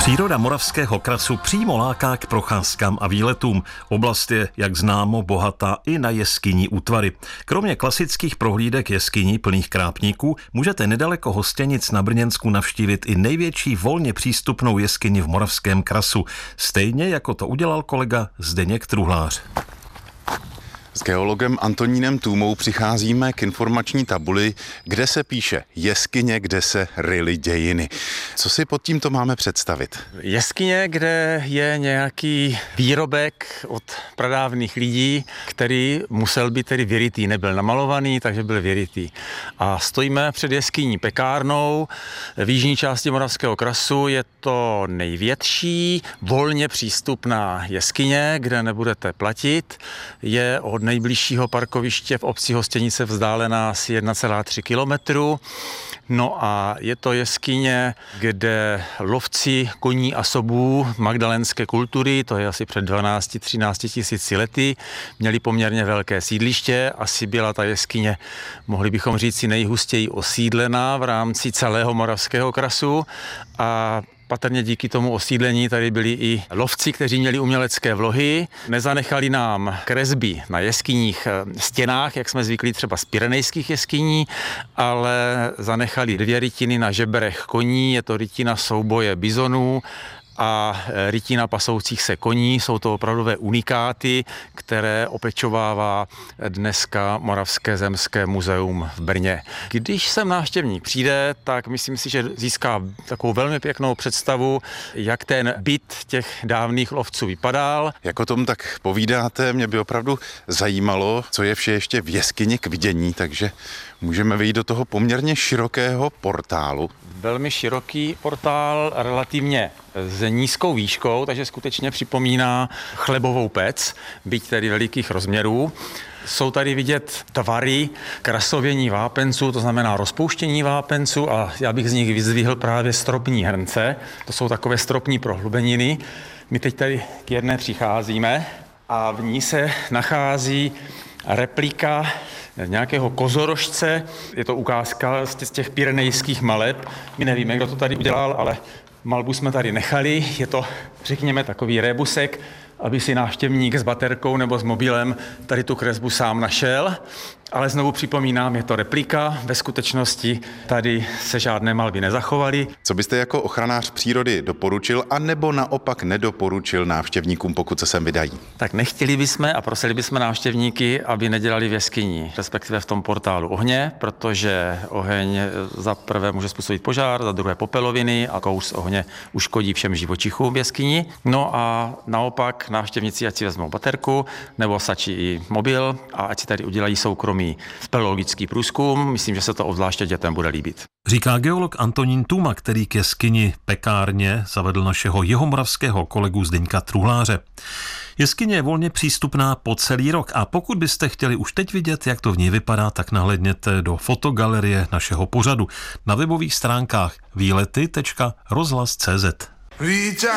Příroda Moravského krasu přímo láká k procházkám a výletům. Oblast je, jak známo, bohatá i na jeskyní útvary. Kromě klasických prohlídek jeskyní plných krápníků můžete nedaleko Hostěnic na Brněnsku navštívit i největší volně přístupnou jeskyni v Moravském krasu. Stejně jako to udělal kolega Zdeněk Truhlář. S geologem Antonínem Tůmou přicházíme k informační tabuli, kde se píše jeskyně, kde se ryly dějiny. Co si pod tímto máme představit? Jeskyně, kde je nějaký výrobek od pradávných lidí, který musel být tedy vyrytý. Nebyl namalovaný, takže byl vyrytý. A stojíme před jeskyní pekárnou v jižní části Moravského krasu. Je to největší volně přístupná jeskyně, kde nebudete platit. Je od nejbližšího parkoviště v obci Hostěnice vzdálená asi 1,3 kilometru. No a je to jeskyně, kde lovci koní a sobů magdalénské kultury, to je asi před 12-13 tisíci lety, měli poměrně velké sídliště. Asi byla ta jeskyně, mohli bychom říct, nejhustěji osídlená v rámci celého Moravského krasu a patrně díky tomu osídlení tady byli i lovci, kteří měli umělecké vlohy. Nezanechali nám kresby na jeskyních stěnách, jak jsme zvyklí třeba z pyrenejských jeskyní, ale zanechali 2 rytiny na žeberech koní, je to rytina souboje bizonů a rytina pasoucích se koní. Jsou to opravdové unikáty, které opečovává dneska Moravské zemské muzeum v Brně. Když sem návštěvník přijde, tak myslím si, že získá takovou velmi pěknou představu, jak ten byt těch dávných lovců vypadal. Jak o tom tak povídáte, mě by opravdu zajímalo, co je vše ještě v jeskyni k vidění, takže můžeme vyjít do toho poměrně širokého portálu. Velmi široký portál, relativně s nízkou výškou, takže skutečně připomíná chlebovou pec, byť tedy velikých rozměrů. Jsou tady vidět tvary krasovění vápenců, to znamená rozpouštění vápenců a já bych z nich vyzdvihl právě stropní hrnce. To jsou takové stropní prohlubeniny. My teď tady k jedné přicházíme a v ní se nachází replika nějakého kozorožce. Je to ukázka z těch pyrenejských maleb. My nevíme, kdo to tady udělal, ale malbu jsme tady nechali. Je to, řekněme, takový rébusek, aby si návštěvník s baterkou nebo s mobilem tady tu kresbu sám našel. Ale znovu připomínám, je to replika. Ve skutečnosti tady se žádné malby nezachovaly. Co byste jako ochranář přírody doporučil, anebo naopak nedoporučil návštěvníkům, pokud se sem vydají? Tak nechtěli bychom a prosili bychom návštěvníky, aby nedělali v jeskyni, respektive v tom portálu ohně, protože oheň za prvé může způsobit požár, za druhé popeloviny a kous ohně uškodí všem živočichům v jeskyni. No a naopak návštěvníci ať si vezmou baterku nebo stačí i mobil a ať si tady udělají soukromý speleologický průzkum. Myslím, že se to obzvláště dětem bude líbit. Říká geolog Antonín Tůma, který k jeskyni pekárně zavedl našeho jihomoravského kolegu Zdeňka Truhláře. Jeskyně je volně přístupná po celý rok a pokud byste chtěli už teď vidět, jak to v ní vypadá, tak nahlédněte do fotogalerie našeho pořadu na webových stránkách výlety.rozhlas.cz.